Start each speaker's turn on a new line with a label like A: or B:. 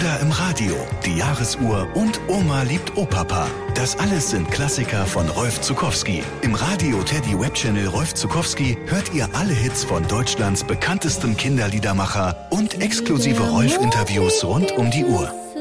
A: oder im Radio, die Jahresuhr und Oma liebt Opapa. Das alles sind Klassiker von Rolf Zuckowski. Im Radio Teddy Web Channel Rolf Zuckowski hört ihr alle Hits von Deutschlands bekanntestem Kinderliedermacher und exklusive Rolf-Interviews rund um die Uhr.